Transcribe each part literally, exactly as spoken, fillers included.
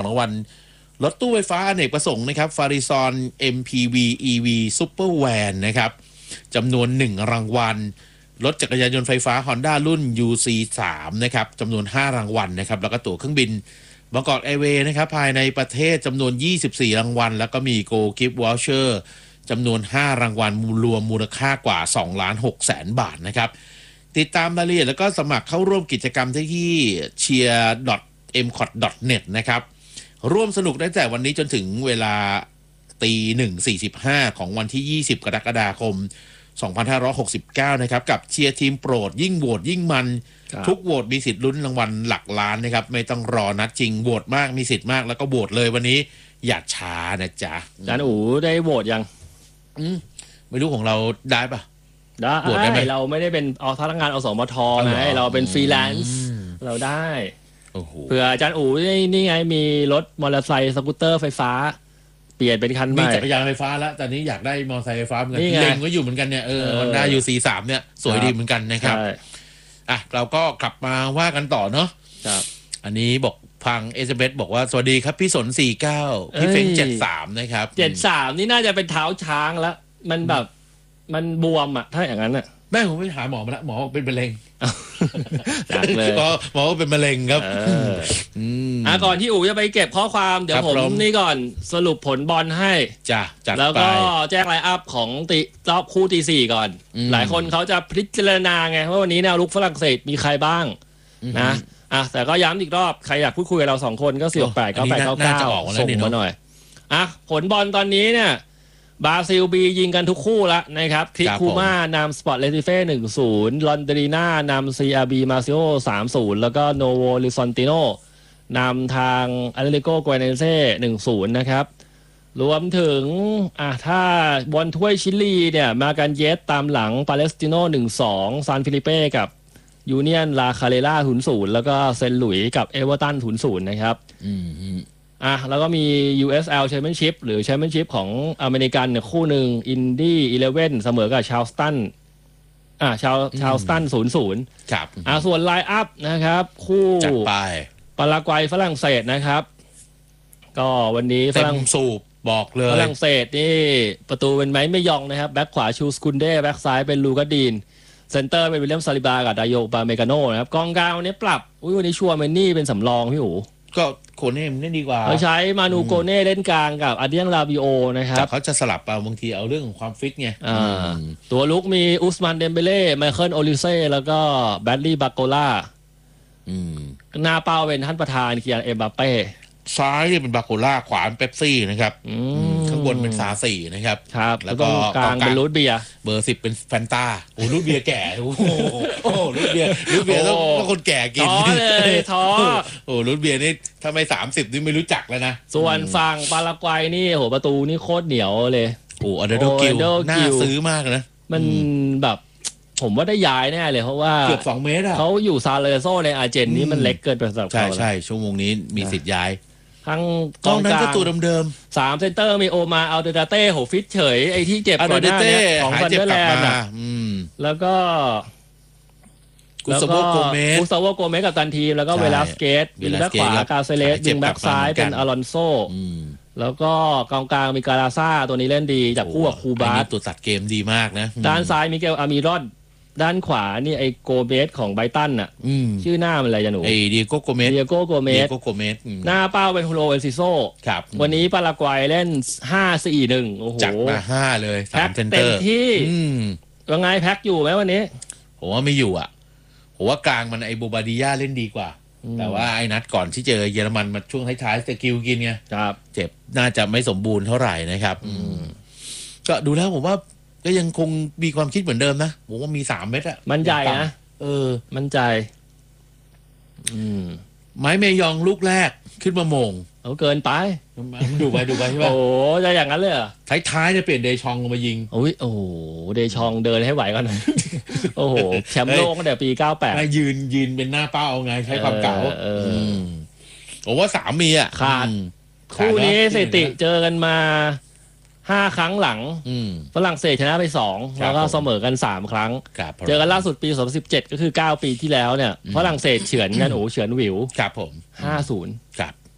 รางวัลรถตู้ไฟฟ้าอเนกประสงค์นะครับฟาริซอน เอ็ม พี วี อี วี Super Van นะครับจำนวนหนึ่งรางวัลรถจักรยานยนต์ไฟฟ้า Honda รุ่น ยู ซี สาม นะครับจำนวนห้ารางวัลนะครับแล้วก็ตั๋วเครื่องบินบางกอกแอร์เวย์นะครับภายในประเทศจำนวนยี่สิบสี่รางวัลแล้วก็มี Go Gift Voucher จำนวนห้ารางวัลรวมมูลค่ากว่าสองล้านหกแสนบาทนะครับติดตามรายละเอียดแล้วก็สมัครเข้าร่วมกิจกรรมที่ เชียร์ ดอท เอ็ม คอท ดอท เน็ต นะครับร่วมสนุกได้แต่วันนี้จนถึงเวลาตีหนึ่งสี่สิบห้าของวันที่ยี่สิบกรกฎาคมสองพันห้าร้อยหกสิบเก้านะครับกับเชียร์ทีมโปรดยิ่งโหวตยิ่งมันทุกโหวตมีสิทธิ์ลุ้นรางวัลหลักล้านนะครับไม่ต้องรอนัดจริงโหวตมากมีสิทธิ์มากแล้วก็โหวตเลยวันนี้อย่าช้านะจ๊ะอาจารย์อู๋ได้โหวตยังอืมไม่รู้ของเราได้ปะได้โหวตได้ไหมเราไม่ได้เป็นอพนักงานอสมทไงเราเป็นฟรีแลนซ์เราได้เผื่ออาจารย์อู๋นี่ไงมีรถมอเตอร์ไซค์สกูตเตอร์ไฟฟ้าเปลี่ยนเป็นคันใหม่มีจักรยานไฟฟ้าแล้วตอนนี้อยากได้มอเตอร์ไซค์ไฟฟ้าเหมือนกันเล็งไว้อยู่เหมือนกันเนี่ยเออ Honda ยู ซี สาม เนี่ยสวยดีเหมือนกันนะครับอ่ะเราก็กลับมาว่ากันต่อเนาะอันนี้บอกพังเอซเบสบอกว่าสวัสดีครับพี่สนสี่สิบเก้าพี่เฟ้งเจ็ดสิบสามนะครับเจ็ดสิบสามนี่น่าจะเป็นเท้าช้างแล้วมันแบบมันบวมอ่ะถ้าอย่างนั้นอ่ะแม่ผมไปหาหมอมาแล้วหมอเป็นมะเร็งหมอหมอเป็นมะเร็งครับอ่ะก่อนที่อู๋จะไปเก็บข้อความเดี๋ยวผมนี่ก่อนสรุปผลบอลให้จ้ะจัดไปแล้วก็แจ้งไลน์อัพของตีรอบคู่ตีสี่ก่อนหลายคนเขาจะพิจารณาไงว่าวันนี้แนวรุกฝรั่งเศสมีใครบ้างนะอ่ะแต่ก็ย้ำอีกรอบใครอยากพูดคุยกับเราสองคนก็สี่หกแปดเก้าแปดเก้าเก้าส่งมาหน่อยอ่ะผลบอลตอนนี้เนี่ยบราซิลบียิงกันทุกคู่แล้วนะครับคริคูม่านำสปอร์ตเลติเฟ่ หนึ่งศูนย์ ลอนเดรีน่านำ ซี อาร์ บี มาซิโอ สามศูนย์ แล้วก็โนโวลิซอนติโนนำทางอาเลโกโกเนเซ่ หนึ่งศูนย์ นะครับรวมถึงอ่ะถ้าบอลถ้วยชิลีเนี่ยมากันเยสตามหลังปาเลสติโน หนึ่งสอง ซานฟิลิเป้กับยูเนียนลาคาเรล่า ศูนย์ศูนย์ แล้วก็เซนต์หลุยส์กับเอเวอร์ตัน ศูนย์ศูนย์ นะครับอืมอ่ะแล้วก็มี ยู เอส แอล Championship หรือ Championship ของอเมริกันเนี่ยคู่หนึ่งอินดี้อีเลฟเว่นเสมอกับชาร์ลสตันอ่ะชาร์ชาร์ลสตัน ศูนย์ศูนย์ครับอ่ะส่วนไลน์อัพนะครับคู่จัดไปปารากวัยฝรั่งเศสนะครับก็วันนี้ฝรั่งสูบบอกเลยฝรั่งเศสนี่ประตูเป็นไม้ไม่ยองนะครับแบ็คขวาชูสกุนเด้แบ็คซ้ายเป็นลูกาดีนเซนเตอร์เป็นวิลเลียมซาลิบากับดาโยปาเมกาโนนะครับกองกลางวันนี้ปรับอุ้ยวันนี้ชัวร์เมนนี่เป็นสำรองพี่อู๋ก็โคเน่มันเล่นดีกว่าเขาใช้มานูโกเน่เล่นกลางกับอาเดียงลาบิโอนะครับแต่เขาจะสลับเอาบางทีเอาเรื่องของความฟิตไงตัวลุกมีอุสมานเดมเบเล่ไมเคิลโอลิเซ่แล้วก็แบดลี่บาโกล่าหน้าเป้าเป็นท่านประธานเคียร์เอ็มบัปเป้ซ้ายนี่เป็นบาโกล่าขวาเป็นเป๊ปซี่นะครับข้างบนเป็นซาสี่นะครับครับแล้วก็กลางเป็นรูทเบียร์เบอร์สิบเป็นแฟนตาโอ้รูทเบียร์แก่โอ้โหรูทเบียร์รูทเบียร์ต้องคนแก่กินท้อเลยท้อโอ้รูทเบียร์นี่ถ้าไม่สามสิบนี่ไม่รู้จักแล้วนะส่วนฝั่งปารากวัยนี่โหประตูนี่โคตรเหนียวเลยโอ้อเดโดกิลน่าซื้อมากนะมันแบบผมว่าได้ย้ายแน่เลยเพราะว่าเกือบสองเมตรอ่ะเขาอยู่ซาเลโซในอาร์เจนนี่มันเล็กเกินไปสำหรับเขาใช่ใช่ชั่วโมงนี้มีสิทธิ์ย้ายทั้งกองนั้นก็ตัวเดิมๆสามเซนเตอร์มีโอมาอัลเดดาเต้โหฟิตเฉยไอ้ที่เจ็บก่อนหน้านี้ของซันเดอร์แลนด์แล้วก็กุสโวโกเมสกุสโวโกเมสกับตันทีมแล้วก็เวลาสเกตวิงแบ็คขวากาเซเลสวิงแบ็คซ้ายเป็นอลอนโซแล้วก็กองกลางมีกาลาซ่าตัวนี้เล่นดีจากคู่กับคูบาสตัวตัดเกมดีมากนะด้านซ้ายมิเกลอามิรอนด้านขวานี่ไอโกเมสของไบตันน่ะชื่อหน้ามันอะไรจะหนูไอเดียโกโกเมสเดียโกโกเมสหน้าเป้าเป็นฮูโรเอลซิโซครับวันนี้ปารากวัยเล่น ห้า สี่ หนึ่ง โอ้โหจัดมาห้าเลยแพ็คเต็มที่ว่าไงแพ็คอยู่ไหมวันนี้ผมว่าไม่อยู่อ่ะผมว่ากลางมันไอโบบาดิยาเล่นดีกว่าแต่ว่าไอ้นัดก่อนที่เจอเยอรมันมาช่วงท้ายๆสกิลกินไงเจ็บน่าจะไม่สมบูรณ์เท่าไหร่นะครับก็ดูแล้วผมว่าก็ยังคงมีความคิดเหมือนเดิมนะผมว่ามีสามเม็ดอะมันใจนะเออมันใจอืมไม้เมยองลูกแรกขึ้นมาโมงเอาเกินไปดูไปดูไปใช่ป่ะโอ้จะอย่างนั้นเลยเหรอท้ายๆจะเปลี่ยนเดชองมายิงโอ้ยโอ้เดชองเดินให้ไหวก่อนหน่อยโอ้โหแชมป์โลกตั้งแต่ปีเก้าแปดยืนยืนเป็นหน้าเป้าไงใช้ความเก่าผมว่าสามมีอ่ะขาดคู่นี้สถิติเจอกันมาห้าครั้งหลังฝรั่งเศสชนะไปสองแล้วก็เสมอกันสามครั้งเจอกันล่าสุดปีสองพันสิบเจ็ดก็คือเก้าปีที่แล้วเนี่ยฝรั่งเศสเฉือนกันโอ้เฉือนหวิวครับผมห้าศูนย์ครับ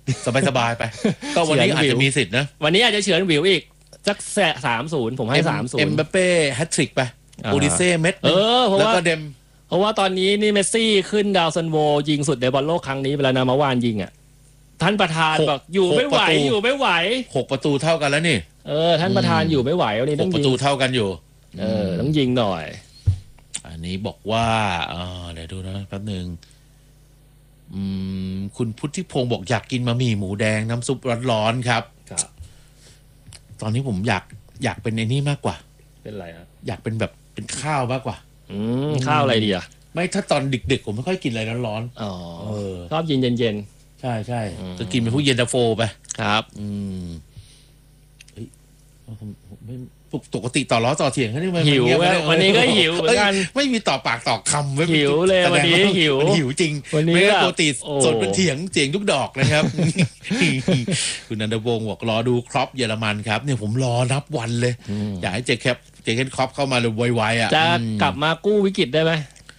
สบายๆไป ก็วันนี้อาจจะมีสิทธิ์นะวันนี้อาจจะเฉือนวิวอีกสักแสะสามศูนย์ผมให้สามศูนย์เอ็มบัปเป้แฮตทริกไปโอดิเซ่เม็ดเออเพราะแล้วว่าก็เดมเพราะว่าตอนนี้นี่เมสซี่ขึ้นดาวซันโวยิงสุดในบอลโลกครั้งนี้ไปแล้วนะเมื่อวานยิงอ่ะท่านประธานบอกอยู่ไม่ไหวอยู่ไม่ไหวหกประตูเท่ากันแล้วนี่เออท่านประธานอยู่ไม่ไหววันนี้หต้อก งประยิงตูเท่ากันอยู่เออต้องยิงหน่อยอันนี้บอกว่าเออเดี๋ยวดูนะแป๊บหนึ่งอืมคุณพุทธิพงศ์บอกอยากกินบะหมี่หมูแดงน้ำซุปร้อนๆครับครับตอนนี้ผมอยากอยากเป็นไอ้นี่มากกว่าเป็นไรครับอยากเป็นแบบเป็นข้าวมากกว่าอืมข้าวอะไรดีอ่ะไม่ถ้าตอนดึกๆผมไม่ค่อยกินอะไรร้อนอ๋อๆเออชอบยินเย็นใช่ใช่อืมจะกินเป็นพวกเย็นตาโฟไปๆครับอืมเฮ้ยผมผมไม่ปกติต่อล้อต่อเถียงเขานี่มันหิวเงียบแล้ไได้ววันนี้ก็หิวเหมือนกันเอ้ยไม่มีต่อปากต่อคำไว้หิวเลยแสดงวันนี้าหิวมันหิวจริงวันนี้ไม่งั้นแบบปกติโอ้สดเป็นเถียงเสียงทุกดอกนะครับ คุณนันทวงศ์บอกรอดูครอปเยอรมันครับเนี่ยผมรอนับวันเลย อยากให้เจคแคปเจคเคนครอปเข้ามาเลยไวๆอ่ะจะอืมกลับมากู้วิกฤตได้ไหม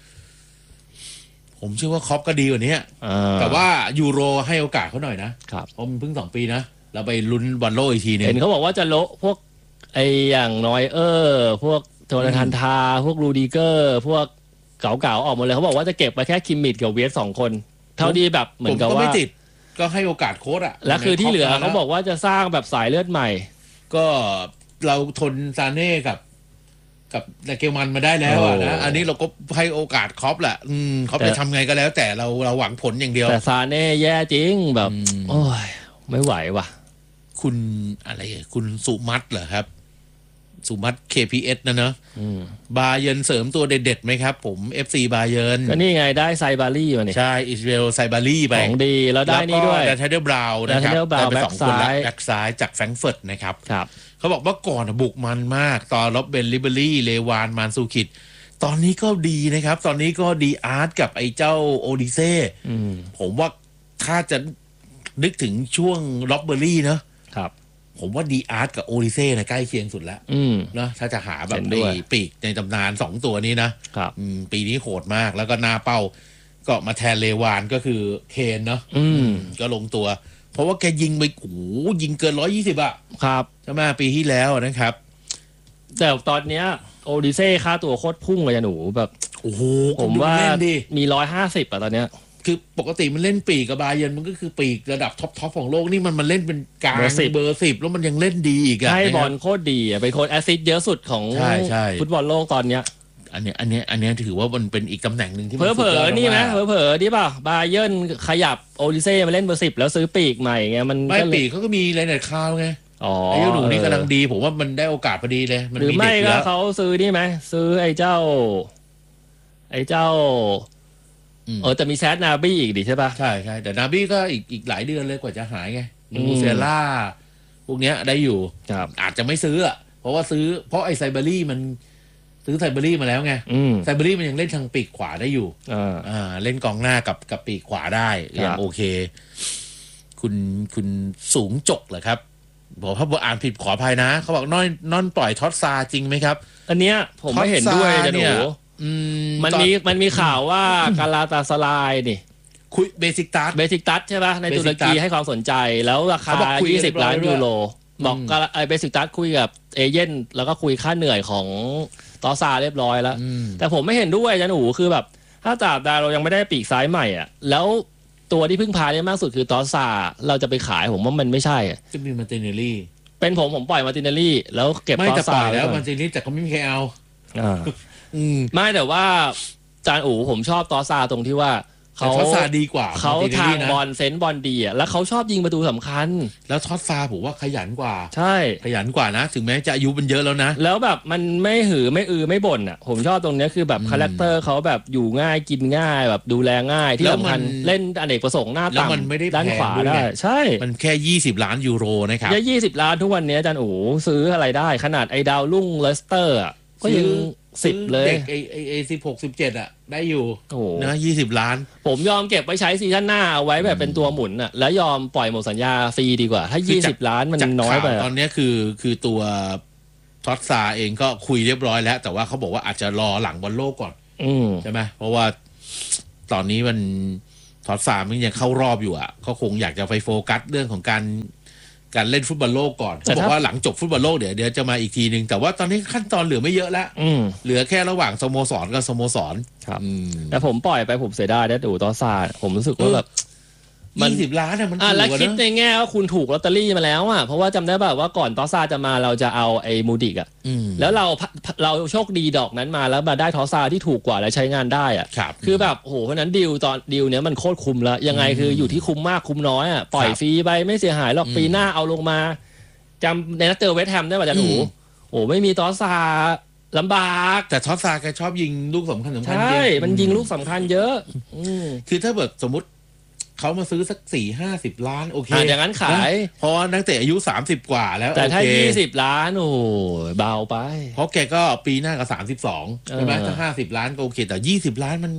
ผมเชื่อว่าครอปก็ดีกว่านี้อ่าแต่ว่ายูโรให้โอกาสเขาหน่อยนะครับ เพราะมันเพิ่งสองปีนะเราไปลุ้นบอลโลกอีกทีหนึงเห็นเขาบอกว่าจะโละพวกไออย่างนอยเออร์พวกโจนาธานทา พวกรูดิเกอร์ พวกเก่าๆออกหมดเลยเขาบอกว่าจะเก็บไปแค่คิมมิดกับเวสสองคน เท่าที่แบบเหมือนกับผมก็ว่าไม่ติดก็ให้โอกาสโค้ชอ่ะและคือที่เหลือครปเขาบอกว่าจะสร้างแบบสายเลือดใหม่ก็เราทนซาเน่กับ กับแต่เกลมันมาได้แล้วอะนะโอ้อันนี้เราก็ให้โอกาสครอปแหละอืมครอปแต่จะทำไงก็แล้ว แต่เราเราหวังผลอย่างเดียวแต่ซาเน่แย่จริงแบบอืมโอ้ยไม่ไหวว่ะคุณอะไรอ่ะคุณสุมัตเหรอครับ สุมัต เค พี เอส นะเนอะอืมบาเยิร์นเสริมตัวเด็ดๆไหมครับ ผม เอฟ ซี บาเยิร์นก็นี่ไงได้ไซบารี่มาเนี่ยใช่อิสราเอลไซบารีไปของดีแล้วได้นี่ด้วยแดันเทเดอร์บราวน์นะครับ Daniel Brown ได้ไปสองคนละแบ็คซ้ายแบ็คซ้ายจากแฟรงก์เฟิร์ตนะครับครับเขาบอกว่าก่อนอะบุกมันมาก ตอนล็อบเบนลิเบอรี่เลวานมานซูคิดตอนนี้ก็ดีนะครับ ตอนนี้ก็ดีอาร์ตกับไอ้เจ้าโอดิเซ่อืมผมว่าถ้าจะนึกถึงช่วงล็อบเบอรี่เนอะครับผมว่าดีอาร์ตกับโอดิเซ่นะใกล้เคียงสุดแล้วอืมเนอะถ้าจะหาแบบเห็นด้ไอ้วยปีกในตำนานสองตัวนี้นะครับ อืมปีนี้โหดมากแล้วก็หน้าเป้า ก็มาแทนเลวานก็คือเคนเนาะอืมก็ลงตัว เพราะว่าแกยิงไปโอ้โหยิงเกินร้อยยี่สิบอะครับใช่ไหมปีที่แล้วนะครับแต่ตอนเนี้ยโอดิเซ่ค่าตัวโคตรพุ่งเลยอะหนูแบบโอ้โหผมว่าเล่นดิมีร้อยห้าสิบอะตอนเนี้ยคือปกติมันเล่นปีกกับบาเยิร์นมันก็คือปีกระดับท็อปทอปของโลกนี่มันมันเล่นเป็นกลางเบอร์สิบเบอร์สิบแล้วมันยังเล่นดีอีกอะให้บอลนะครับโคตรดีอะเป็นคนแอสซิสต์เยอะสุดของใช่ใช่ฟุตบอลโลกตอนเนี้ยอันเนี้ยอันเนี้ยอันเนี้ยถือว่ามันเป็นอีกตำแหน่งหนึ่งที่เผมัลอสุเผดลยอดๆนี่ไหมากเผลอเผลอๆนี่เปล่าบาเยิร์นขยับโอดิเซ่มาเล่นเบอร์สิบแล้วซื้อปีกใหม่ไงมันไม่ก็เลยปีกเขาก็มีเลนเนตคาวไงอ๋อไอ้เจ้าหนูนี่กำลังดี ผมว่ามันได้โอกาสพอดีเลย มันหรือมีไม่เด็กอยู่ก็แล้วเขาซื้อนี่ไหมซื้อไอ้เจ้า ไอ้เจ้าอืมเออแต่มีแซดนาบี้อีกดิใช่ป่ะใช่ใช่แต่นาบี้ก็อีกอีกหลายเดือนเลยกว่าจะหายไงอืมมูเซล่าพวกเนี้ยได้อยู่ครับอาจจะไม่ซื้ออ่ะเพราะว่าซื้อเพราะไอ้ไซเบอรี่มันซื้อไซเบอรี่มาแล้วไงอืมไซเบอรี่มันยังเล่นทางปีกขวาได้อยู่อ่าอ่า เล่นกองหน้ากับกับปีกขวาได้ยัครังบโอเค คุณคุณสูงจกเหรอครับบอกถ้าอ่านผิดขออภัยนะ เขาบอกน้อยนอนปล่อยท็อตซาจริงไหมครับอันเนี้ยผมไม่เห็นด้วยท็อปซาจะหเนี่นูย อืมมันตอมีมันมีข่าวว่ากาลาตาสลายนี่คุยเบสิกตัสเบสิกตัสใช่ป่ะในตุรกี Besiktas ให้ความสนใจแล้วราคาเขาบอกคุยกันยี่สิบเรียบร้ล้าอยนด้วยยูโรบอกอืมกาไอเบสิกตัสคุยกับเอเย่นแล้วก็คุยค่าเหนื่อยของตอซาเรียบร้อยแล้วอืมแต่ผมไม่เห็นด้วยจันหนูคือแบบ ถ้าตราบใดเรายังไม่ได้ปีกซ้ายใหม่อ่ะแล้วตัวที่พึ่งพาได้มากสุดคือตอซาเราจะไปขายผมว่ามันไม่ใช่อะจะมีมาร์ติเนลลี่เป็นผมผมปล่อยมาร์ตินเนลลี่แล้วเก็บไม่ตอจะปซาล่อยแล้วไก่มาอนร์ติเนลลี่แต่ก็ไม่มีใครเอาอ่าอืมไม่แต่ว่าจานอูผมชอบตอซาตรงที่ว่าแต่เขาท็อตซาดีกว่าเขามาร์ตินเนลทางลี่นะบอลเซนส์บอลดีอ่ะแล้วเขาชอบยิงประตูสำคัญแล้วท็อตซาผมว่าขยันกว่าใช่ขยันกว่านะ ถึงแม้จะอายุมันเยอะแล้วนะแล้วแบบมันไม่หือไม่อือไม่บ่นอ่ะ ผมชอบตรงเนี้ยคือแบบอืมคาแรคเตอร์เขาแบบอยู่ง่ายกินง่ายแบบดูแลง่ายที่แล้วสำคัญมันเล่นอเนกประสงค์หน้าแล้วมันต่ำไม่ได้ด้านแพงขวาด้วยได้ไงใช่มันแค่ยี่สิบล้านยูโรนะครับยี่ยี่สิบล้านทุกวันเนี้ยอาจารย์อูซื้ออะไรได้ ขนาดไอ้ดาวรุ่งเลสเตอร์อ่ะก็ยังสิบเลยเด็กไอไอไอสิบหกสิบเจ็ดอะได้อยู่โอ้โหนะยี่สิบล้านผมยอมเก็บไว้ใช้ซีซั่นหน้าเอาไว้แบบเป็นตัวหมุนอ่ะแล้วยอมปล่อยหมดสัญญาฟรีดีกว่า ถ้าคือยี่จาสิกบล้านมันจากน้อยข่าวไปตอนเนี้ยคือคือตัวท็อตซาเองก็คุยเรียบร้อยแล้ว แต่ว่าเขาบอกว่าอาจจะรอหลังบอลโลกก่อนอืมใช่ไหมเพราะว่าตอนนี้มันทอตซามันยังเข้ารอบอยู่อ่ะเขาคงอยากจะไปโฟกัสเรื่องของการการเล่นฟุตบอลโลกก่อนเขาบอกว่าหลังจบฟุตบอลโลกเดี๋ยวเดี๋ยวจะมาอีกทีนึงแต่ว่าตอนนี้ขั้นตอนเหลือไม่เยอะแล้วเหลือแค่ระหว่างสโมสรกับสโมสรครับแต่ผมปล่อยไปผมเสียดายนะดูตอซาผมรู้สึกว่าแบบมันยี่สิบล้านอะมันถูกแล้วคิดในแง่ว่าคุณถูกลอตเตอรี่มาแล้วอ่ะเพราะว่าจำได้แบบว่าก่อนตอซาจะมาเราจะเอาไอ้มูดิกอ่ะแล้วเราเราโชคดีดอกนั้นมาแล้วมาได้ทอซาที่ถูกกว่าและใช้งานได้อ่ะคือแบบโอ้โหเพราะนั้นดีลตอนดีลเนี้ยมันโคตรคุ้มแล้วยังไงคืออยู่ที่คุ้มมากคุ้มน้อยอ่ะปล่อยฟรีไปไม่เสียหายหรอกปีหน้าเอาลงมาจำในนัดเจอเวสต์แฮมได้ป่ะจ๊ะหนูโอ้ไม่มีตอซาลำบากแต่ทอซาแกชอบยิงลูกสำคัญสำคัญใช่มันยิงลูกสำคัญเยอะคือถ้าแบบสมมติเขามาซื้อสักสี่ห้าสิบล้านโอเคอย่างนั้นขายเพราะนักเตะอายุสามสิบกว่าแล้วแต่ถ้ายี่สิบล้านโอ้เบาไปเพราะแกก็ปีหน้าก็สามสิบสองใช่ไหมถ้าห้าสิบล้านก็โอเคแต่ยี่สิบล้านมัน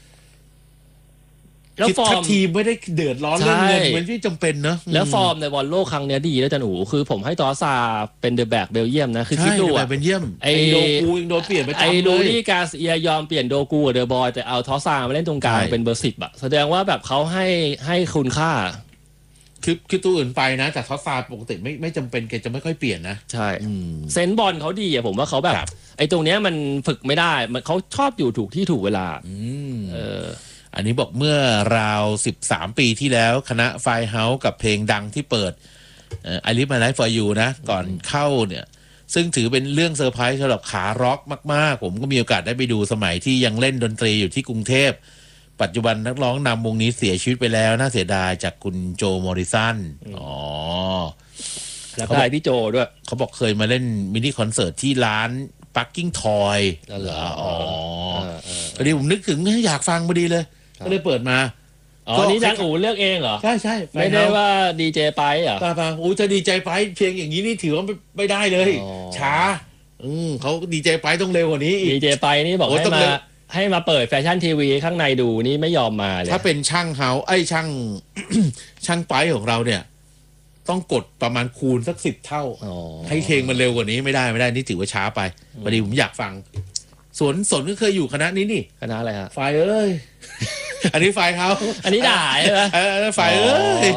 แล้วฟอร์มทีมไม่ได้เดือดร้อนเรื่องเงินมันที่จำเป็นนะแล้วฟอร์มในบอลโลกครั้งนี้ดีแล้วจันอูคือผมให้ตอซาเป็นเดอะแบ็กเบลเยียมนะคือคิดดูอ่ะเป็นเยี่ยมไอ้โดกูยังโดนเปลี่ยนไปจำเลยไอ้โดนี่กาเซียยอมเปลี่ยนโดกูกับเดอะบอยแต่เอาทอซามาเล่นตรงกลางเป็นเบอร์สิบอ่ะแสดงว่าแบบเขาให้ให้คุณค่าคือคือตัวอื่นไปนะแต่ทอซาปกติไม่ไม่จำเป็นแกจะไม่ค่อยเปลี่ยนนะใช่เซนบอลเขาดีอ่ะผมว่าเขาแบบไอ้ตรงเนี้ยมันฝึกไม่ได้มันเขาชอบอยู่ถูกที่ถูกเวลาเอออันนี้บอกเมื่อราวสิบสามปีที่แล้วคณะไฟเฮาส์กับเพลงดังที่เปิดไอริฟมาไลฟ์ฟอร์ยูนะก่อนเข้าเนี่ยซึ่งถือเป็นเรื่องเซอร์ไพรส์สำหรับขาร็อกมากๆผมก็มีโอกาสได้ไปดูสมัยที่ยังเล่นดนตรีอยู่ที่กรุงเทพปัจจุบันนักร้องนำวงนี้เสียชีวิตไปแล้วน่าเสียดายจากคุณโจมอริสันอ๋อแล้วก็ได้พี่โจด้วยเขาบอกเคยมาเล่นมินิคอนเสิร์ตที่ร้านปักกิ้งทอยเหรออ๋อพอดีผมนึกถึงอยากฟังพอดีเลยก็เลยเปิดมาอ๋อนี่จันอู๋เลือกเองเหรอใช่ใช่ไม่ได้ว่าดีเจไปเหรอป่าป่าโอ้จะดีเจไปเพลงอย่างนี้นี่ถือว่าไม่ได้เลยช้าอืมเขาดีเจไปต้องเร็วกว่านี้อีกดีเจไปนี่บอกให้มาให้มาเปิดแฟชั่นทีวีข้างในดูนี่ไม่ยอมมาเลยถ้าเป็นช่างเฮาไอ้ช่าง ช่างไปของเราเนี่ยต้องกดประมาณคูณสักสิบเท่าให้เพลงมันเร็วกว่านี้ไม่ได้ไม่ได้นี่ถือว่าช้าไปพอดีผมอยากฟังสวนสนก็เคยอยู่คณะนี้นี่คณะอะไรฮะไฟเอ้ยอันนี้ไฟเขาอันนี้ด่าใช่ไหมไฟเอ้ย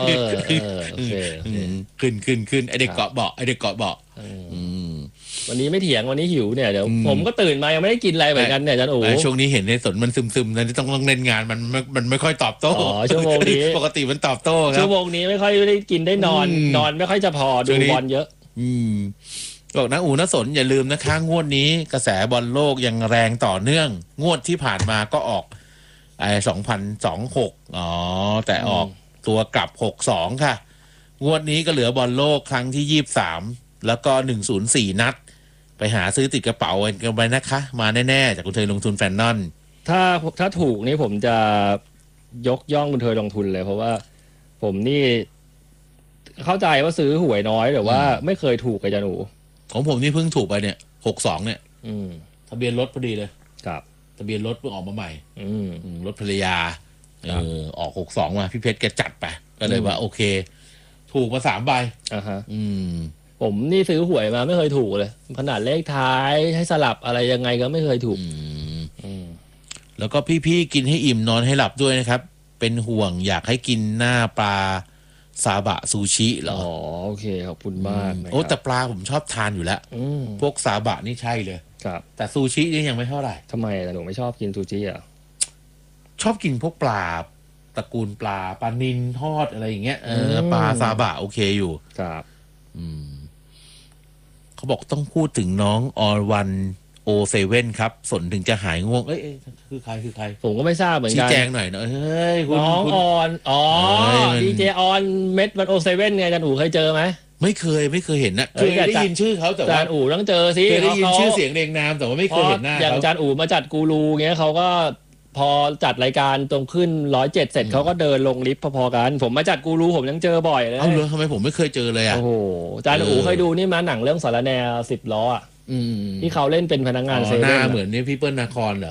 ขึ้นขึ้นขึ้นไอเด็กเกาะเบาะไอเด็กเกาะเบาะวันนี้ไม่เถียงวันนี้หิวเนี่ยเดี๋ยวผมก็ตื่นมายังไม่ได้กินอะไรเหมือนกันเนี่ยจันโอ๋ช่วงนี้เห็นในสนมันซึมซึมนะที่ต้องต้องเล่นงานมันมันไม่ค่อยตอบโต้อ๋อชั่วโมงนี้ปกติมันตอบโต้ครับชั่วโมงนี้ไม่ค่อยได้กินได้นอนนอนไม่ค่อยจะพอดูบอลเยอะอืมบอกนะอูนะสนอย่าลืมนะคะงวดนี้กระแสบอลโลกยังแรงต่อเนื่องงวดที่ผ่านมาก็ออกไอ้สองพันสองหกอ๋อแต่ออกตัวกลับหกสองค่ะงวดนี้ก็เหลือบอลโลกครั้งที่ยี่สิบสามแล้วก็หนึ่งศูนย์สี่นัดไปหาซื้อติดกระเป๋ากันไปนะคะมาแน่ๆจากคุณเทยลงทุนแฟนนอนถ้าถ้าถูกนี่ผมจะยกย่องคุณเทยลงทุนเลยเพราะว่าผมนี่เข้าใจว่าซื้อหวยน้อยแต่ว่าไม่เคยถูกกับจันอูของผมนี่เพิ่งถูกไปเนี่ยหกสองเนี่ยทะเบียนรถพอดีเลยครับทะเบียนรถเพิ่งออกมาใหม่รถภรรยาเออออกหกสองมาพี่เพชรแกจัดไปก็เลยว่าโอเคถูกมาสามใบอ่าฮะอืมผมนี่ซื้อหวยมาไม่เคยถูกเลยขนาดเลขท้ายให้สลับอะไรยังไงก็ไม่เคยถูกแล้วก็พี่ๆกินให้อิ่มนอนให้หลับด้วยนะครับเป็นห่วงอยากให้กินหน้าปลาซาบะซูชิเหรออ๋อโอเคขอบคุณมากโอ้แต่ปลาผมชอบทานอยู่แล้วพวกซาบะนี่ใช่เลยครับแต่ซูชินี่ยังไม่เท่าไหร่ทำไมหนูไม่ชอบกินซูชิอ่ะชอบกินพวกปลาตระกูลปลาปลานิลทอดอะไรอย่างเงี้ยเออปลาซาบะโอเคอยู่ครับอืมเขาบอกต้องพูดถึงน้องออวันโอเซเว่นครับสนถึงจะหายง่วงเอ้ยคือใครคือใครผมก็ไม่ทราบเหมือนกันชี้แจงหน่อยเนาะเฮ้ยน้องออนอ๋อดีเจออนเม็ดวันโอเซเว่นไงจันอู๋เคยเจอไหมไม่เคยไม่เคยเห็นนะเคยได้ยินชื่อเขาแต่ว่าจันอู๋ต้องเจอสิเคยได้ยินชื่อเสียงเรียงนามแต่ว่าไม่เคยเห็นหน้าอย่างจันอู๋มาจัดกูรูเงี้ยเขาก็พอจัดรายการตรงขึ้นร้อยเจ็ดเสร็จเขาก็เดินลงลิฟต์พอๆกันผมมาจัดกูรูผมยังเจอบ่อยเลยเอาเลยทำไมผมไม่เคยเจอเลยอ่ะโอ้โหจันอู๋เคยดูนี่มาหนังเรื่องสารแนสิบล้ออ่ะที่เขาเล่นเป็นพนักงานเซเว่นหน้าเหมือนนี่พี่เปิ้ลนาครเหรอ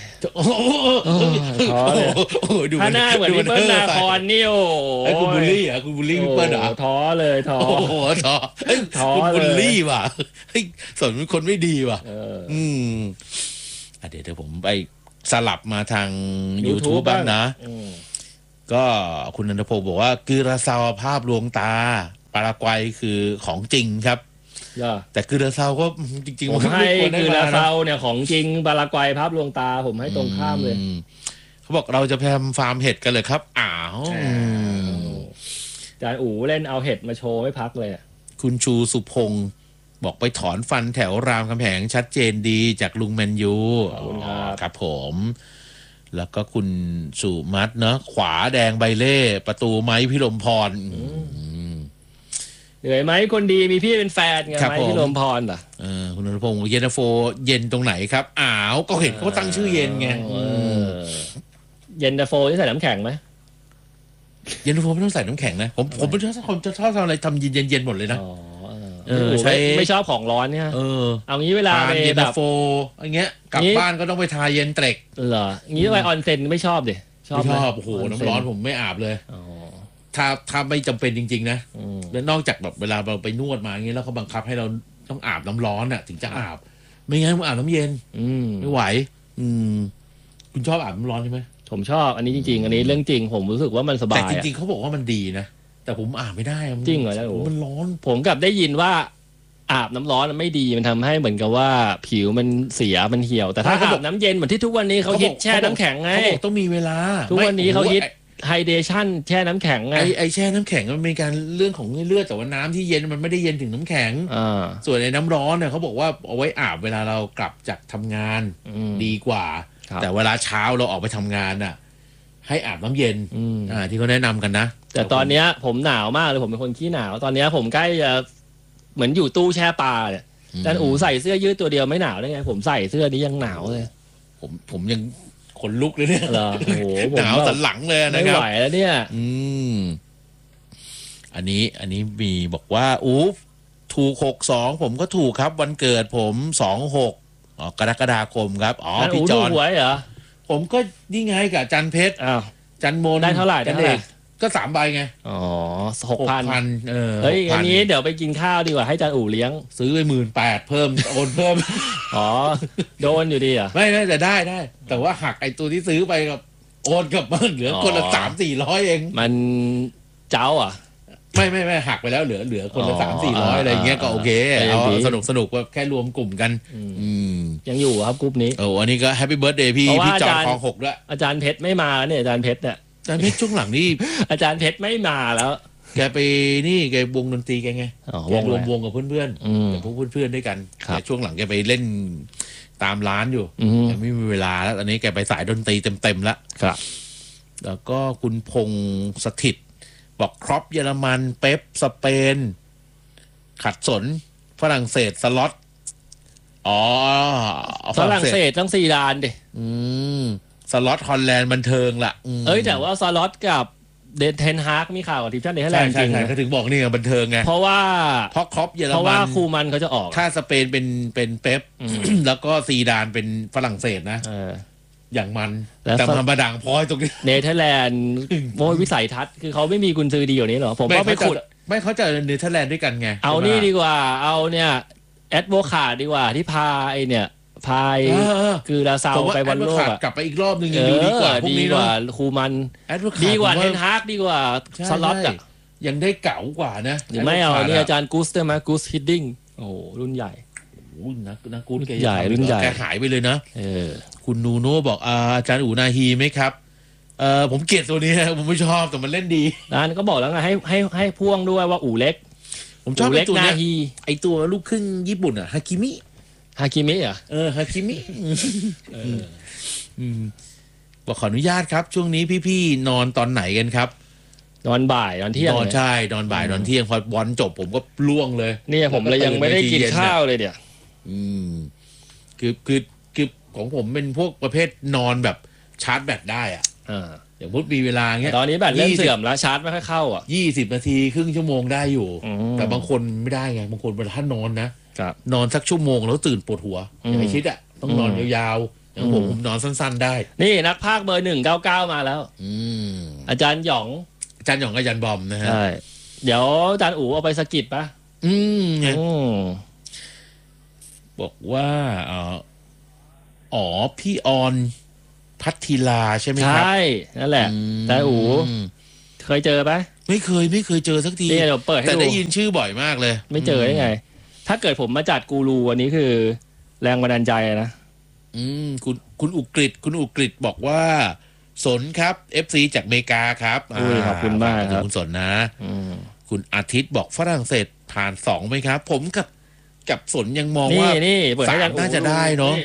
ท้อเลยถ้าหน้าเหมือนพี่เปิ้ลนาครนี่โอ้คุณบุลลี่อ่ะคุณบุลลี่พี่เปิ้ลเหรอท้อเลยท้อโอ้โหท้อท้อคุณบุลลี่ว่ะเฮ้ยสนเป็นคนไม่ดีว่ะอืมเดี๋ยวเดี๋ยวผมไปสลับมาทาง YouTube บ้างนะก็คุณนันทพงศ์บอกว่ากือราซาวภาพลวงตาปารากวัยคือของจริงครับแต่กือราซาวก็จริงๆผมให้กือราซาวเนี่ยของจริงปารากวัยภาพลวงตาผมให้ตรงข้ามเลยเขาบอกเราจะพยายามฟาร์มเห็ดกันเลยครับอ้าวอาจารย์อู๋เล่นเอาเห็ดมาโชว์ไม่พักเลยคุณชูสุพงศ์บอกไปถอนฟันแถวรามคำแหงชัดเจนดีจากลุงแมนยูขอบคุณครับครับผมแล้วก็คุณสุมัตเนาะขวาแดงใบเล่ประตูไม้พิรมพรเหนื่อยไหมคนดีมีพี่เป็นแฟนไงไม้พิรมพรอ่ะเออคุณนรพงศ์เย็นตาโฟเย็นตรงไหนครับอ้าวก็เห็นเขาตั้งชื่อเย็นไงเย็นตาโฟที่ใส่น้ำแข็งไหมเย็นตาโฟไม่ต้องใส่น้ำแข็งนะผมผมเป็นชอบคนจะชอบทำอะไรทำเย็นเย็นเย็นหมดเลยนะเออใช่ไม่ชอบของร้อนเนี่ยเออเอางี้เวลาไปเย็นแบตาโฟอย่างเงี้ยกลับบ้านก็ต้องไปทาเย็นเตรกเหรองี้ไปออนเซ็นไม่ชอบดิชอบชอบโอ้โหน้ำร้อนผมไม่อาบเลยถ้าถ้าไม่จำเป็นจริงๆนะแล้วนอกจากแบบเวลาเราไปนวดมาอย่างเงี้ยแล้วเขาบังคับให้เราต้องอาบน้ำร้อนอ่ะถึงจะอาบไม่งั้นผมอาบน้ำเย็นไม่ไหวอืมคุณชอบอาบน้ำร้อนใช่ไหมผมชอบอันนี้จริงๆอันนี้เรื่องจริงผมรู้สึกว่ามันสบายแต่จริงๆเขาบอกว่ามันดีนะแต่ผมอาบไม่ได้จริงเหรอจ๊ะมันร้อนผมกลับได้ยินว่าอาบน้ำร้อนไม่ดีมันทำให้เหมือนกับว่าผิวมันเสียมันเหี่ยวแต่ถ้าอาบน้ำเย็นเหมือนที่ทุกวันนี้เขาฮิตแช่น้ำแข็งไงต้องมีเวลาทุกวันนี้เขาฮิตไฮเดชั่นแช่น้ำแข็งไงไอไอแช่น้ำแข็งมันมีการเรื่องของเลือดแต่ว่าน้ำที่เย็นมันไม่ได้เย็นถึงน้ำแข็งส่วนในน้ำร้อนเนี่ยเขาบอกว่าเอาไว้อาบเวลาเรากลับจากทำงานดีกว่าแต่เวลาเช้าเราออกไปทำงานน่ะให้อาบน้ำเย็นอ่าที่เขาแนะนำกันนะแต่ตอนเนี้ยผมหนาวมากเลยผมเป็นคนขี้หนาวตอนเนี้ยผมใกล้จะเหมือนอยู่ตู้แช่ปลาเนี่ยอาจารย์อู๋ใส่เสื้อยืดตัวเดียวไม่หนาวได้ไงผมใส่เสื้อนี้ยังหนาวเลยผมผมยังขนลุกเลยเนี่ยโอ้โหหนาวสันหลังเลยนะครับไม่ไหวแล้วเนี่ยอืมอันนี้อันนี้มีบอกว่าอู้ถูกหกสองผมก็ถูกครับวันเกิดผมสองหกอ๋อกรกฎาคมครับอ๋อพี่จอนหวยเหรอผมก็นี่ไงกับจันเพชรอ้าวจันโมนได้เท่าไหร่ได้เท่าไหร่ก็สามใบไงอ๋อหกพันเออเฮ้ยอันนี้เดี๋ยวไปกินข้าวดีกว่าให้จันอู่เลี้ยงซื้อไปหมื่นแปดเพิ่มโอนเพิ่มอ๋อโดนอยู่ดีอ่ะไม่ไม่แต่ได้ได้แต่ว่าหักไอ้ตัวที่ซื้อไปกับโอนกับมันเหลือคนละสามสี่ร้อยเองมันเจ้าอ่ะไม่ไม่ไม่หักไปแล้วเหลือเหลือคนละสามสี่ร้อยอะไรเงี้ยก็โอเคเอาสนุกสนุกว่าแค่รวมกลุ่มกันยังอยู่ครับกลุ่มนี้โอ้อันนี้ก็แฮปปี้เบิร์ดเดย์พี่พี่จอมคลองหกด้วยอาจารย์เพชรไม่มาเนี่ยอาจารย์เพชรเนี่ยอาจารย์เพชรช่วงหลังนี่อาจารย์เพชรไม่มาแล้วแกไปนี่แกวงดนตรีแกไงแกรวมวงกับเพื่อนๆกับพวกเพื่อนๆด้วยกันแต่ช่วงหลังแกไปเล่นตามร้านอยู่แกไม่มีเวลาแล้วตอนนี้แกไปสายดนตรีเต็มๆแล้วแล้วก็คุณพงษ์สถิตบอกครอปเยอรมันเป๊ปสเปนขัดสนฝรั่งเศสสล็อตอ๋อฝรั่งเศสต้องสี่ดานดิอืมสล็อตฮอลแลนด์บันเทิงละเอ้ยแต่ว่าสล็อตกับเดนเทนฮาร์กมีข่าวกับทีมชาติเนเธอร์แลนด์จริงเขาถึงบอกนี่บันเทิงไงเพราะว่าเพราะครอปเยอรมันเพราะว่าคูมันเขาจะออกถ้าสเปนเป็นเป็นเป๊ปแล้วก็ซีดานเป็นฝรั่งเศสนะอย่างมันแต่มันมาดังพอยตรงนี้เนเธอร์แลนด์โมยวิสัยทัศน์คือเขาไม่มีกุญซือดีอยู่นี้หรอผมก็ไปขุดไม่เขาจะเนเธอร์แลนด์ด้วยกันไงเอานี่ดีกว่าเอาเนี่ยแอดโวคาดดีกว่าที่พาไอเนี่ยพายคือลาซาวไปบอลโลกกลับไปอีกรอบนึงยังดูดีกว่าพวกนี้กว่าคูมันดีกว่าเทนฮากดีกว่าสล็อตอ่ะยังได้เก๋ากว่านะหรือไม่เอาเนี่ยอาจารย์กูสได้ไหมกูสฮิดดิ้งโอ้รุ่นใหญ่นักนักกูสใหญ่รุ่นใหญ่แกหายไปเลยนะคุณนูโน่บอกอาจารย์อูนาฮีไหมครับเออผมเกลียดตัวนี้ผมไม่ชอบแต่มันเล่นดีนั่นก็บอกแล้วไงให้ให้ให้พ่วงด้วยว่าอูเล็กผมชอบไอ้ตัวนี้ไอตัวลูกครึ่งญี่ปุ่นอ่ะฮากิมิฮากิมิอ่ะเออฮากิมิบอกขออนุญาตครับช่วงนี้พี่ๆนอนตอนไหนกันครับนอนบ่ายนอนเที่ยงนอนใช่นอนบ่ายนอนเที่ยงพอบอลจบผมก็ล่วงเลยนี่ผมเลยยังไม่ได้กินข้าวเลยเดี๋ยวอืมคือคือคือของผมเป็นพวกประเภทนอนแบบชาร์จแบตได้อ่ะอย่างพุทธมีเวลาเงี้ยตอนนี้แบตเริ่มเสื่อมแล้วชาร์จไม่ค่อยเข้าอ่ะยี่สิบนาทีครึ่งชั่วโมงได้อยู่แต่บางคนไม่ได้ไงบางคนเวลาท่านนอนนะนอนสักชั่วโมงแล้วตื่นปวดหัวอย่างไอ้ชิดอ่ะต้องนอนยาวๆอย่างผมผมนอนสั้นๆได้นี่นักพากย์เบอร์หนึ่งเก้าเก้ามาแล้วอาจารย์หยองอาจารย์หยองกับอาจารย์บอมนะฮะใช่เดี๋ยวอาจารย์อู๋เอาไปสกิดปะอืมบอกว่าอ๋อพี่ออนพัทธีลาใช่ไหมใชครับ่นั่นแหละแต่อู๋มเคยเจอไหมไม่เคยไม่เคยเจอสักทีนี่เดี๋ยวเปิดให้แต่ดูได้ยินชื่อบ่อยมากเลยไม่เจอได้ไง ถ้าเกิดผมมาจัดกูรูวันนี้คือแรงบันดาลใจนะอืมคุณคุณอุกฤษคุณอุกฤษบอกว่าสนครับ เอฟ ซี จากอเมริกาครับอุ้ยขอบคุณมากฝถึคงรับคุณสนนะอืมคุณอาทิตย์บอกฝรั่งเศสผ่านสองไหมครับ ผมกับกับสนยังมองนี่ว่านี่เปิดให้สามอาจารย์อู๋น่าจะได้เนอะ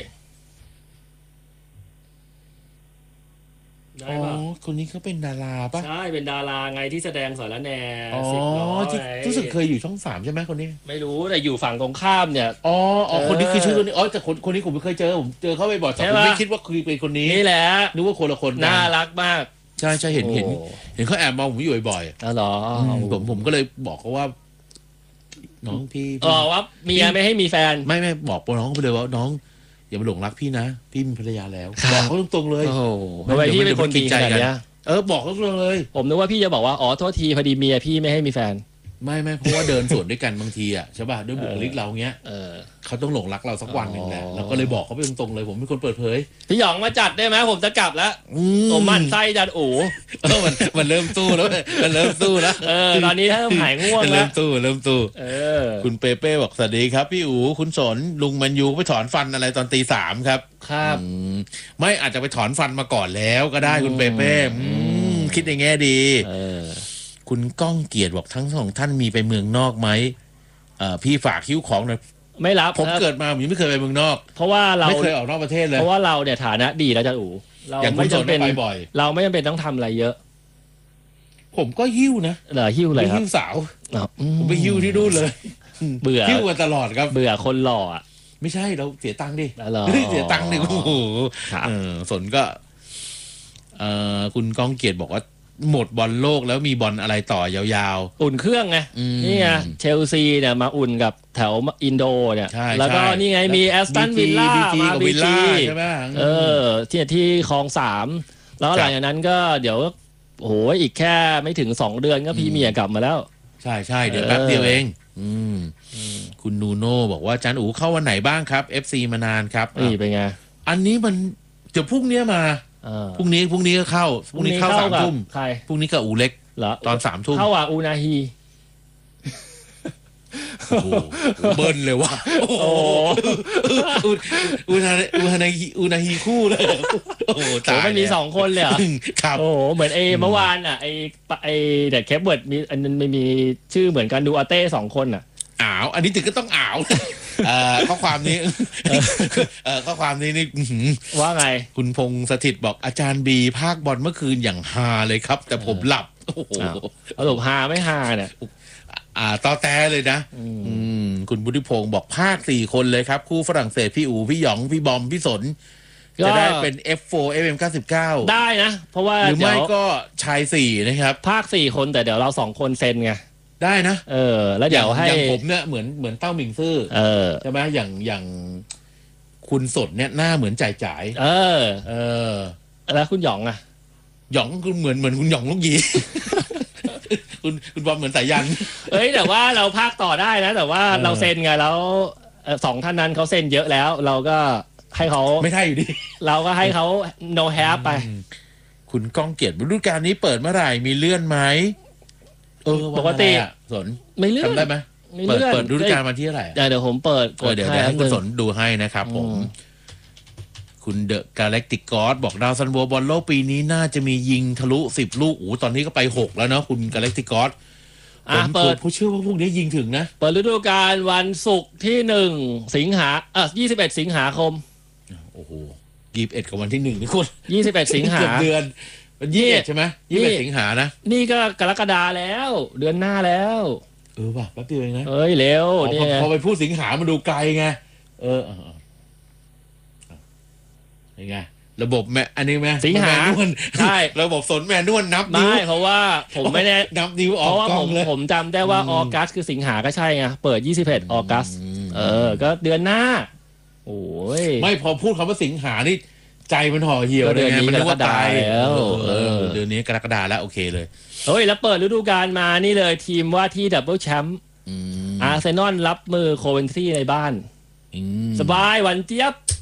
ได้อ๋อป่ะคนนี้เขาเป็นดาราปะใช่เป็นดาราไงที่แสดงสารแหน่อ๋อสิบล้อที่ไงรู้สึกเคยอยู่ช่องสามใช่ไหมคนนี้ไม่รู้แต่อยู่ฝั่งตรงข้ามเนี่ยอ๋ออ๋อเออคนนี้คือชื่อคนนี้อ๋อแต่คนคนนี้ผมไม่เคยเจอผมเจอเขาไปบ่อยแต่ใช่ผมปะไม่คิดว่าคือเป็นคนนี้นี่แหละนึกว่าคนละคนกัน่ารักมากใช่ใช่เห็นเห็นโอ้เห็นเขาแอบมองผมอยู่บ่อยอ๋อเหรอๆอืมผมผมก็เลยบอกเขาว่า น้องพี่เออว่าเมียไม่ให้มีแฟนไม่ไม่บอกน้องไปเลยว่าน้อง อย่ามาหลงรักพี่นะพี่มีภรรยาแล้วครับบอกเขาตรงๆเลยโอ้โหทำไมพี่เป็นคนดีขนาดเนี้ยเออบอกเขาตรงๆเลยผมนึกว่าพี่จะบอกว่าอ๋อโทษทีพอดีเมียพี่ไม่ให้มีแฟนไม่ไม่เพราะว่าเดินสวนด้วยกันบางทีอ่ะใช่ป่ะด้วยบุคลิกเราเงี้ยเออเขาต้องหลงรักเราสักวันหนึ่งแหละอ๋อเราก็เลยบอกเขาไปตรงๆเลย ผมเป็นคนเปิดเผยพี่หยองมาจัดได้ไหมผมจะกลับแล้วผมหมั่นไส้จัดอู๋เออมันมันเริ่มสู้แล้วมันเริ่มสู้แล้วเออตอนนี้ถ้าหายง่วงมันแล้เริ่วมสู้เริ่มสู้เออคุณเปเป้บอกสวัสดีครับ พี่อู๋คุณสนลุงแมันยูไปถอนฟันอะไรตอนตีสามครับครับอืมไม่อาจจะไปถอนฟันมาก่อนแล้วก็ได้คุณเปเป้อืมคิดในแง่ดีเออคุณก้องเกียรติบอกทั้งสองท่านมีไปเมืองนอกไหมเอ่อพี่ฝากคิ้วของหน่อยไม่รับผมเกิดมาผมยังไม่เคยไปเมืองนอกเพราะว่าเราไม่เคยออกนอกประเทศเลยเพราะว่าเราเนี่ยฐานะดีแล้วจัดอู๋เราอย่างคุไม่ณสนจำเป็นไปบ่อยเราไม่จำเป็นต้องทำอะไรเยอะผมก็หิ้วนะเหรอหิ้วอะไรไปครับหิ้วสาวอ๋ออืผมไปหิ้วที่นู่นเลยเบื่อหิ้วกันตลอดครับเบื่อคนหล่ออ่ะไม่ใช่เราเสียตังค์ดิอ๋อเหรอเฮ้ยเสียตังค์ดิโอ้โหครับเออสนก็เอ่อคุณก้องเกียรติบอกว่าหมดบอลโลกแล้วมีบอลอะไรต่อยาวอุ่นเครื่องไงอืมนี่ไงเชลซีเนี่ยมาอุ่นกับแถวอินโดเนี่ยใช่แล้วก็ใช่นี่ไงมีแอสตันวิลล่าบีจีมากับบีวิลล่าจีใช่ไหมเออที่ที่คลองสามแล้วหลังจากนั้นก็เดี๋ยวโอ้โหอีกแค่ไม่ถึงสองเดือนก็พรีเมียร์กลับมาแล้วใช่ใช่เดี๋ยวเออแป๊บเดียวเอง อืมคุณนูโน่บอกว่าจันอูเข้าวันไหนบ้างครับ เอฟ ซี มานานครับนี่เป็นไงอันนี้มันเดี๋ยวพรุ่งนี้มาเออพรุ่งนี้พรุ่งนี้ก็เข้าพรุ่งนี้เข้าสามกับทุ่มใครพรุ่งนี้กับอูเล็กเหรอตอนสามทุ่มเข้าว่าอูนาฮีโอ้โหเบิ้ลเลยว่ะโอ้โหอูอูนาอูนาฮีอูนาฮีคู่เลยโอ้โหโอ้ตายมันมีสองคนเลยเหรอครับโอ้โหเหมือนไอ้เมื่อวานอ่ะไอ้ปะไอ้เด็กแคปเวิร์ดมีอันนึงไม่มีชื่อเหมือนกันดูอาเต้สองคนอ่ะอ้าวอันนี้ถึงก็ต้องอ้าวเอ่อข้อความนี้เอ่อข้อความนี้นี่อื้อหือว่าไงคุณพงษ์สถิตบอกอาจารย์บีภาคบอลเมื่อคืนอย่างฮาเลยครับ แต่ผมหลับโอ้โหอ้าว สรุปฮาไม่ฮาเนี่ยอ่าต่อแต่เลยนะอืมอืมคุณบุธิพงศ์บอกภาคสี่คนเลยครับ คู่ฝรั่งเศสพี่อูพี่หยอง พี่บอม พี่สน จะได้เป็น เอฟ โฟร์ เอฟ เอ็ม เก้าสิบเก้าได้นะ เพราะว่าหรือเดี๋ไม่ยวก็ชายสี่นะครับภาคสี่คนแต่เดี๋ยวเราสองคนเซ็นไงได้นะเออ แล้วเดี๋ยวให้อย่างผมเนี่ยเหมือนเหมือนเต้าหมิงซื่อเออใช่ไหมอย่างอย่างคุณสดเนี่ยหน้าเหมือนจ่ายจ่ายเออเออแล้วคุณหยองอ่ะหยองคุณเหมือนเหมือนคุณหยองลูกหยี คุณคุณบอมเหมือนสายยันเอ้ยแต่ว่าเราภาคต่อได้นะ แต่ว่าเออเราเซ็นไงแล้วเอ่อสองท่านนั้นเขาเซ็นเยอะแล้ว เราก็ให้เขาไม่ใช่อยู่ดีเราก็ให้เขา no have ไปคุณก้องเกียรติฤดูกาลนี้เปิดเมื่อไหร่มีเลื่อนไหมเออวันปกติอะไรอะสนไม่เลื่อนจำได้ไหมไม่เปิดเลื่อนเปิดฤดูกาลวันที่เท่าไหร่อะเดี๋ยวเดี๋ยวผมเปิดกเออดเดี๋ยวให้เดี๋ยวให้คุณแป๊สบนนึงดูให้นะครับผมอืมคุณเดอะกาแล็กติกอสบอกดาวซันโวบอลโลกปีนี้น่าจะมียิงทะลุสิบลูกโอ้ตอนนี้ก็ไปหกแล้วเนาะคุณกาแล็กติกอสผอ่ะมเปิดผมเชื่อว่าพวกนี้ยิงถึงนะเปิดฤดูกาลวันศุกร์ที่หนึ่งสิงหาเอ่อยี่สิบเอ็ดสิงหาคมโอ้โหยี่สิบเอ็ดกับวันที่หนึ่งนี่คุณยี่สิบเอ็ดสิงหาเกือบเดือนมันยี่สิบเอ็ดใช่ไหมยี่สิบเอ็ดนี่สิงหานะนี่ก็กรกฎาแล้ว เดือนหน้าแล้วเออว่ะแป๊บเดียวเองนะเอ้ยเร็วอ๋อนี่พอไงพอไปพูดสิงหามันดูไกลไงเออเออเออยังไงระบบแมอันนี้ไหมสิงหาแมนนวลใช่ระบบสนแมนนวลนับนิ้วไม่เพราะว่าผมไม่แน่นับนิ้วอเพอกราะว่ากล้ผองมเลยผมจำได้ว่าอืมออกัสคือสิงหาก็ใช่ไงเปิดยี่สิบเอ็ดออกัสมเออ ก็เดือนหน้า โอ้ยไม่พอพูดคำว่าสิงหานี่ใจมันห่อเหี่ยวก็เลเดือย นไงนี้มันนึกว่าตายกรกฎาแล้วเออเออเออเดือนนี้กรกฎาแล้วโอเคเลยเฮ้ยแล้วเปิดฤดูกาลมานี่เลยทีมว่าที่ดับเบิลแชมป์อืมอาร์เซนอลรับมือโคเวนทรีในบ้านอืมสบายหวันเจี๊ยบ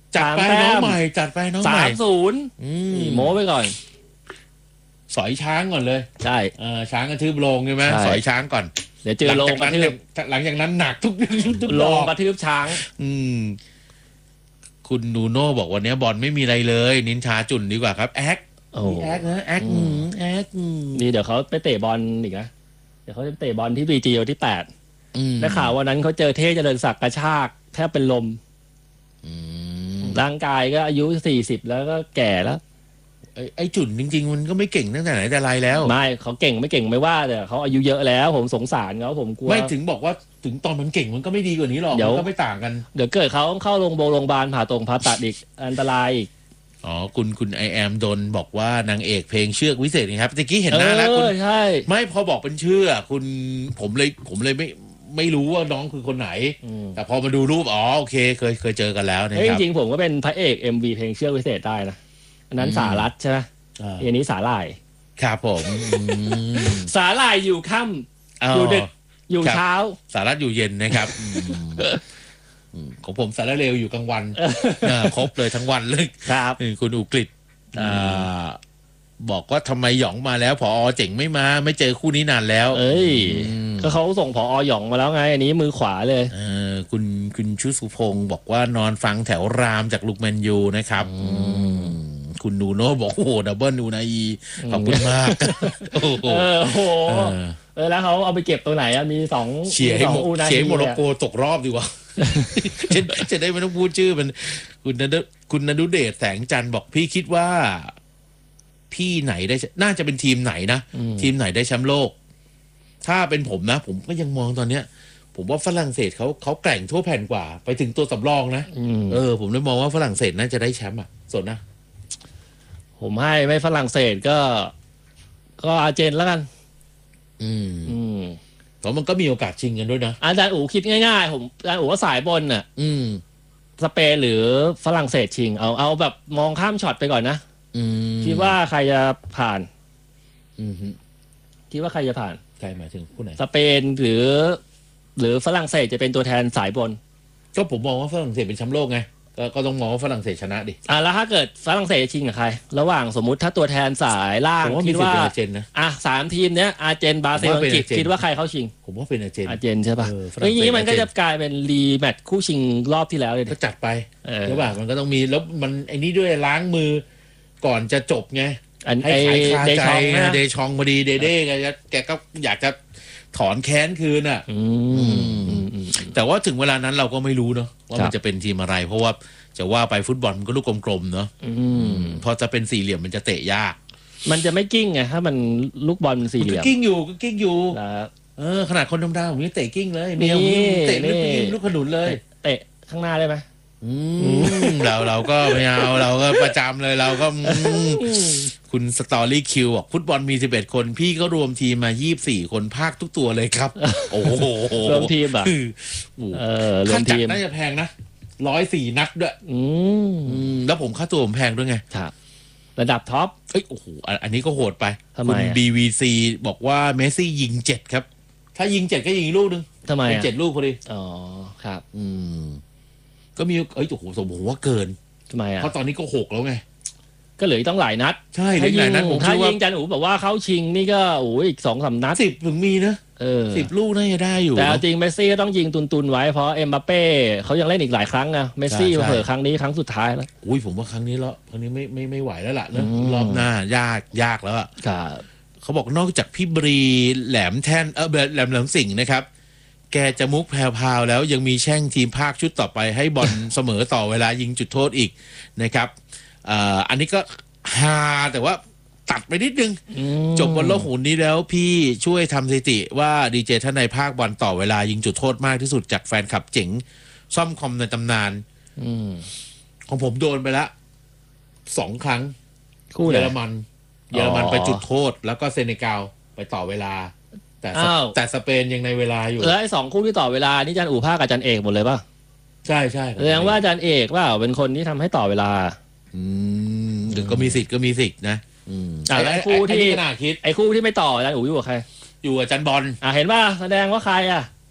จัดไปน้องใหม่จัดไปน้องใหม่สามศูนย์อืมโม้ไปก่อนสอยช้างก่อนเลยใช่เออช้างกระทืบโลงใช่ไหมใช่สอยช้างก่อนเดี๋ยวเจอโลงกระทืบหลังจากนั้นหนักทุกทุกโลดอง กกระทืบช้างอืม คุณนูโน่บอกวันนี้บอลไม่มีอะไรเลยนินชาจุ่นดีกว่าครับแอคโอ้แอคนะแอคอืมแอคอืมนี่เดี๋ยวเขาไปเตะบอลอีกนะเดี๋ยวเขาจะเตะบอลที่บีจีวันที่แปดอืมได้ข่าววันนั้นเขาเจอเท่เจริญศักดิ์กระชากแทบเป็นลมอืมร่างกายก็อายุสี่สิบแล้วก็แก่แล้วไอ้ไอ้จุ่นจริง ๆ มันก็ไม่เก่งตั้งแต่ไหนแต่ไรแล้วไม่เขาเก่งไม่เก่งไม่ว่าแต่เขาอายุเยอะแล้ว ผมสงสารเขาผมกลัวไม่ถึงบอกว่าถึงตอนมันเก่งมันก็ไม่ดีกว่านี้หรอกเดี๋ยวมันก็ไม่ต่างกันเดี๋ยวเกิดเขาต้องเข้าโรงพยาบาลโรงพยาบาลผ่าตรงผ่าตัดอีกอันตรายอีกอ๋อคุณคุณไอแอมโดนบอกว่านางเอกเพลงเชือกวิเศษนะครับตะกี้เห็นหน้าแล้วคุณเออใช่ไม่พอบอกเป็นชื่ออะคุณผมเลยผมเลยไม่ไม่รู้ว่าน้องคือคนไหนอืมแต่พอมาดูรูปอ๋อโอเคเคยเคยเจอกันแล้วนะเฮ้ยคจรับริงๆผมก็เป็นพระเอก เอ็ม วี เพลงเชือกวิเศษได้นะอันนั้นอืมสารัตใช่ไหมอ่าอันนี้สาหร่ายครับผมอืมสาหร่ายอยู่ค่ำอยู่ดึกอยู่ครับเช้าสารัตอยู่เย็นนะครับอืมอืมของผมสาระเลวอยู่กลางวันอ่าครบเลยทั้งวันเลยครับเออคุณอุกฤษอ่าบอกว่าทำไมหยองมาแล้วพอเจ๋งไม่มา ไม่เจอคู่นี้นานแล้วเอ้ยอืมก็เขาส่งผอหยองมาแล้วไง อันนี้มือขวาเลยเออคุณคุณชุสุพงศ์บอกว่านอนฟังแถวรามจากลูกแมนยูนะครับอืมคุณนูโน่บอกโอ้โหดับเบิลนูนาอีขอบคุณมากโอ้โหเออโอ้โหเออเออแล้วเขาเอาไปเก็บตรงไหนอะมีสองเชียร์ให้สองโมอูนาเชียร์ให้โมร็อกเนี่ยโกตกรอบดีกว่า จะจะได้ไม่ต้องพูดชื่อมัน คุณนดคุณนดุเดชแสงจันทร์บอกพี่คิดว่า พี่ไหนได้แชน่าจะเป็นทีมไหนนะอืมทีมไหนได้แชมป์โลก ถ้าเป็นผมนะ ผมก็ยังมองตอนเนี้ย ผมว่าฝรั่งเศสเขาเขาแกร่งทั่วแผ่นกว่า ไปถึงตัวสำรองนะอืมเออ ผมเลยมองว่าฝรั่งเศสน่าจะได้แชมป์อ่ะสดนะผมให้ไม่ฝรั่งเศสก็ ก็อาร์เจนแล้วกันอืมอืมเพราะมันก็มีโอกาสชิงกันด้วยนะอาจารย์อู๋คิดง่ายๆ ผมอาจารย์อู๋ว่าสายบนน่ะอืมสเปนหรือฝรั่งเศสชิง เอาเอาแบบมองข้ามช็อตไปก่อนนะอืมคิดว่าใครจะผ่านอืมฮึคิดว่าใครจะผ่านใครหมายถึงผู้ไหนสเปนหรือ หรือฝรั่งเศสจะเป็นตัวแทนสายบนก็ผมมองว่าฝรั่งเศสเป็นแชมป์โลกไง ก็ก็ต้องมองว่าฝรั่งเศสชนะดิอ่ะแล้วถ้าเกิดฝรั่งเศสชิงกับใคร ระหว่างสมมุติถ้าตัวแทนสายล่างผมว่ามีคิดสิทธิ์ว่าเป็นอาร์เจนนะอ่ะสามทีมเนี้ยอาร์เจนบราซิลผมว่าอัเป็นงกฤษอาร์เจนคิดว่าใครเข้าชิงผมว่าเป็นอาร์เจนอาร์เจนใช่ป่ะเออฝรั่งเศสอย่างนี้มันก็อาร์เจจะนกลายเป็นรีแมตช์คู่ชิงรอบที่แล้วเลยดิก็จัดไปเออใช่ป่ะมันก็ต้องมีแล้วมันไอ้นี่ด้วยล้างมือก่อนจะจบไงอันให้ไอขายคาเดใจชองนะเดชองพอดีเดเด้แกจะแกก็อยากจะถอนแค้นคืนอ่ะอืมอืมอืมแต่ว่าถึงเวลานั้นเราก็ไม่รู้เนาะว่าครัมันบจะเป็นทีมอะไร เพราะว่าจะว่าไปฟุตบอลมันก็ลูกกลมๆเนาะอืมพอจะเป็นสี่เหลี่ยมมันจะเตะยากมันจะไม่กิ้งไงถ้ามันลูกบอลสี่เหลี่ยก็มกิ้งอยู่ก็กิ้งอยู่แล้วเออขนาดคนธรรมดาผมยังเตะกิ้งเลยเมียผมนี่เตะลูกนี่กิ้งลูกขนุนเลยเตะข้างหน้าได้ไหมอืมเราเราก็ไม่เอาเราก็ประจำเลยเราก็อืมคุณสตอรี่คิวบอกฟุตบอลมีสิบเอ็ดคน พี่ก็รวมทีมมายี่สิบสี่คนภาคทุกตัวเลยครับ โอ้โหรวมทีมอ่ะโอ้โหเออรวค่าม จัดทีมน่าจะแพงนะร้อยสี่นัดด้วยอืมอืมแล้วผมค่าตัวผมแพงด้วยไงครับระดับท็อปเอ้ยโอ้โหอันอันนี้ก็โหดไปทำไมคุณอะบี วี ซี บอกว่าเมสซี่ยิงเจ็ดครับ ถ้ายิงเจ็ดก็ยิงอีกลูกนึงทำไมเป็นอ่ะเจ็ดลูกพอดีอ๋อครับอืม ก็มีเอ้ยโอ้โหสมมติว่าเกินทำไมอ่ะเพราะตอนนี้ก็หกแล้วไงก็เหลืออีกต้องหลายนัดใช่เหลือหลายนัดผมถ้าเชื่อว่ายิงจันอูบอกว่าเข้าชิงนี่ก็โอ้ยอีกสองสามนัดสิบถึงมีนะเออสิบลูกน่าจะได้อยู่แต่เอาเนอะจริงเมสซี่ก็ต้องยิงตุนๆไว้เพราะเอ็มบัปเป้เขายังเล่นอีกหลายครั้งนะเมสซี่ใช่ใช่เผลอๆครั้งนี้ครั้งสุดท้ายแล้วอุ้ยผมว่าครั้งนี้แล้วครั้งนี้ไม่ไม่ไม่ไหวแล้วล่ะเนอะอืมรอบหน้ายากยากแล้วอะครับเขาบอกนอกจากพี่บรีแหลมแท่นเออแหลมแหลมสิงห์นะครับ แกจะมุกแพรวๆแล้วยังมีแช่งทีมภาคชุดต่อไปให้บอล เสมอต่อเวลายิงจุดโทษอีกนะครับเอ่ออันนี้ก็ฮาแต่ว่าตัดไปนิดนึงอืมจบบนโลกหุ่นนี้แล้วพี่ช่วยทำสถิติว่าดีเจท่านในภาคบอลต่อเวลายิงจุดโทษมากที่สุดจากแฟนคลับเจ๋ง ซ่อมคอมในตำนานอืมของผมโดนไปละสองครั้งคู่ไหนเยอรมันอ๋อเยอรมันไปจุดโทษ แล้วก็เซเนกัลไปต่อเวลา แต่สอ้าวแต่สเปนยังในเวลาอยู่แล้วไอ้สองคู่ที่ต่อเวลานี่จันอูภาคกับจันเอกหมดเลยป่ะใช่ใช่แสดงว่าจันเอกว่าเป็นคนที่ทำให้ต่อเวลาอืมหรือก็มีสิทธิ์ก็มีสิทธิ์นะอืมอ่ะแล้วไอ้คู่ที่ไอ้นี่ก็น่าคิดไอ้คู่ที่ไม่ต่อจันอูอยู่กับใครอยู่กับจันบอลอ่ะเห็นป่ะแสดงว่าใครอ่ะ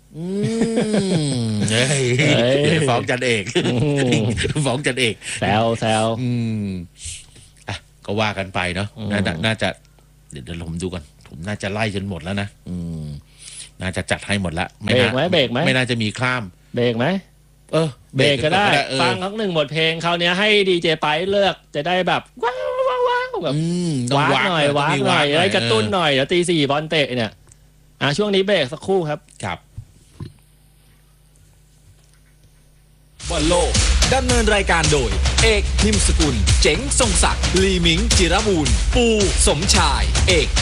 อืมเฮ้ยเดี๋ยวฟ้องจันเอกฟ้องจันเอกแซวแซวอืมอ่ะก็ว่ากันไปเนาะน่าน่าจะเดี๋ยวเดี๋ยวผมดูก่อนผมน่าจะไล่จนหมดแล้วนะอืมน่าจะจัดให้หมดละเบรกไหมเบรกไหมไม่น่าจะมีข้ามเบรกไหมเออเบรกก็ได้เออฟังทั้งหนึ่งบทเพลงคราวนี้ให้ดีเจไปเลือกจะได้แบบว้าวว้าวว้าวแบบอืมต้องว้าหน่อยต้ว้างมีหน่อยหให้กระตุ้นเออหน่อยเดี๋ยวตีสี่บอลเตะเนี่ยอ่ะช่วงนี้เบรกสักครู่ครับครับบอลโลกดำเนินรายการโดย เอกพิมพ์สกุล เจ๋งทรงศักดิ์ลีมิง จิรบูรณ์ปู สมชาย เอก